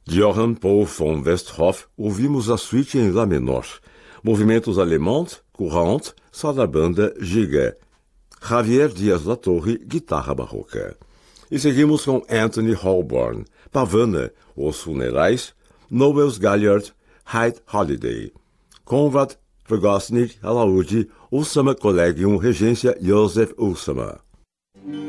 Johann Paul von Westhoff, ouvimos a suíte em Lá menor. Movimentos alemães, courant, só da banda Giga. Javier Dias da Torre, guitarra barroca. E seguimos com Anthony Holborn, Pavana, Os Funerais, Noels Gallard, Hyde Holiday. Konrad Dragosnik, alaúde, Ulsama Collegium, regência Josef Ulsama.